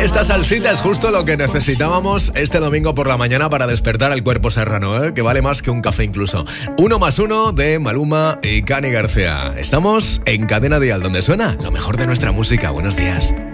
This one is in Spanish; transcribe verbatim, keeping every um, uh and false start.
Esta salsita es justo lo que necesitábamos este domingo por la mañana para despertar al cuerpo serrano, ¿eh? Que vale más que un café incluso. Uno más uno de Maluma y Cani García. Estamos en Cadena Dial, donde suena lo mejor de nuestra música. Buenos días.